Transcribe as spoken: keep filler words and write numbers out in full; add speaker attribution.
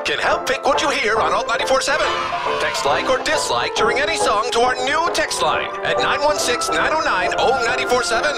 Speaker 1: can help pick what you hear on Alt ninety-four point seven. Text like or dislike during any song to our new text line at nine one six, nine oh nine, oh nine four seven.